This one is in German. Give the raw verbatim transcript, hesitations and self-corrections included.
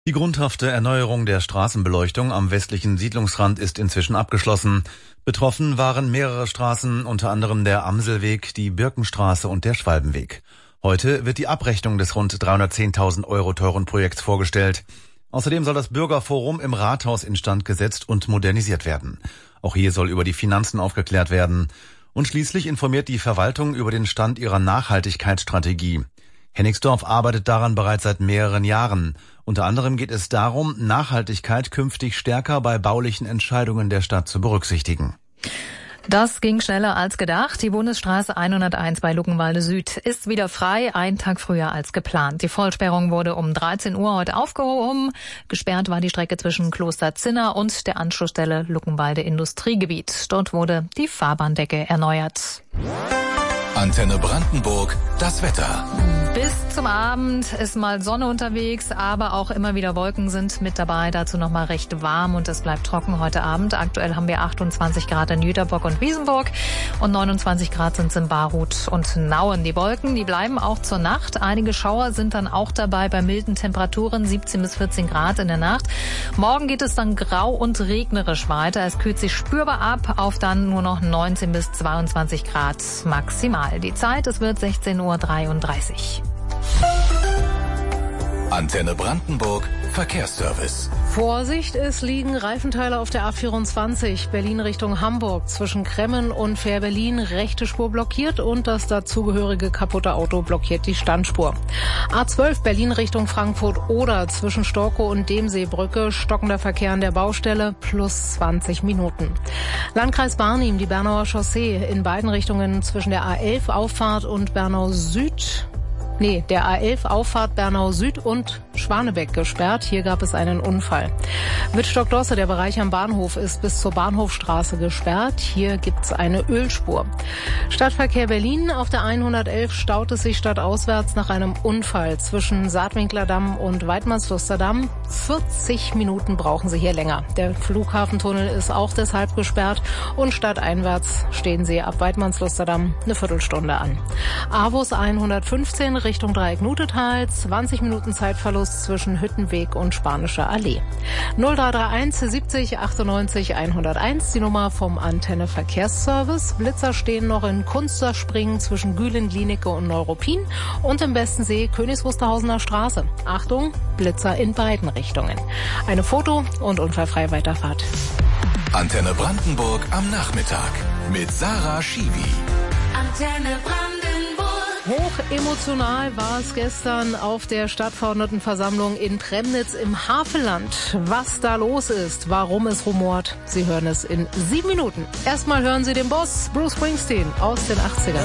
Die grundhafte Erneuerung der Straßenbeleuchtung am westlichen Siedlungsrand ist inzwischen abgeschlossen. Betroffen waren mehrere Straßen, unter anderem der Amselweg, die Birkenstraße und der Schwalbenweg. Heute wird die Abrechnung des rund dreihundertzehntausend Euro teuren Projekts vorgestellt. Außerdem soll das Bürgerforum im Rathaus instand gesetzt und modernisiert werden. Auch hier soll über die Finanzen aufgeklärt werden. Und schließlich informiert die Verwaltung über den Stand ihrer Nachhaltigkeitsstrategie. Hennigsdorf arbeitet daran bereits seit mehreren Jahren. Unter anderem geht es darum, Nachhaltigkeit künftig stärker bei baulichen Entscheidungen der Stadt zu berücksichtigen. Das ging schneller als gedacht. Die Bundesstraße hunderteins bei Luckenwalde Süd ist wieder frei, einen Tag früher als geplant. Die Vollsperrung wurde um dreizehn Uhr heute aufgehoben. Gesperrt war die Strecke zwischen Kloster Zinna und der Anschlussstelle Luckenwalde Industriegebiet. Dort wurde die Fahrbahndecke erneuert. Antenne Brandenburg, das Wetter. Bis zum Abend ist mal Sonne unterwegs, aber auch immer wieder Wolken sind mit dabei. Dazu noch mal recht warm und es bleibt trocken heute Abend. Aktuell haben wir achtundzwanzig Grad in Jüterbock und Wiesenburg und neunundzwanzig Grad sind es in Barut und Nauen. Die Wolken, die bleiben auch zur Nacht. Einige Schauer sind dann auch dabei bei milden Temperaturen, siebzehn bis vierzehn Grad in der Nacht. Morgen geht es dann grau und regnerisch weiter. Es kühlt sich spürbar ab auf dann nur noch neunzehn bis zweiundzwanzig Grad maximal. Die Zeit, es wird sechzehn Uhr dreiunddreißig. Antenne Brandenburg, Verkehrsservice. Vorsicht, es liegen Reifenteile auf der A vierundzwanzig, Berlin Richtung Hamburg. Zwischen Kremmen und Fähr-Berlin rechte Spur blockiert und das dazugehörige kaputte Auto blockiert die Standspur. A zwölf, Berlin Richtung Frankfurt-Oder, zwischen Storkow und Demseebrücke, stockender Verkehr an der Baustelle, plus zwanzig Minuten. Landkreis Barnim, die Bernauer Chaussee, in beiden Richtungen zwischen der A elf Auffahrt und Bernau Süd, Nee, der A elf Auffahrt Bernau Süd und Schwanebeck gesperrt. Hier gab es einen Unfall. Wittstock-Dosse, der Bereich am Bahnhof, ist bis zur Bahnhofstraße gesperrt. Hier gibt's eine Ölspur. Stadtverkehr Berlin. Auf der hundertelf staut es sich stadtauswärts nach einem Unfall zwischen Saatwinkler Damm und Weidmannsluster Damm. vierzig Minuten brauchen Sie hier länger. Der Flughafentunnel ist auch deshalb gesperrt und stadteinwärts stehen Sie ab Weidmannsluster Damm eine Viertelstunde an. Avus hundertfünfzehn Richtung Dreieck-Nutetal, zwanzig Minuten Zeitverlust zwischen Hüttenweg und Spanische Allee. null drei drei eins siebzig achtundneunzig hunderteins, die Nummer vom Antenne Verkehrsservice. Blitzer stehen noch in Kunsterspringen zwischen Gülen, Glienicke und Neuruppin und im Bestensee Königs Wusterhausener Straße. Achtung, Blitzer in beiden Richtungen. Eine Foto- und unfallfreie Weiterfahrt. Antenne Brandenburg am Nachmittag mit Sarah Schiwi. Antenne Brandenburg. Hoch emotional war es gestern auf der Stadtverordnetenversammlung in Premnitz im Havelland. Was da los ist, warum es rumort, Sie hören es in sieben Minuten. Erstmal hören Sie den Boss, Bruce Springsteen aus den achtzigern.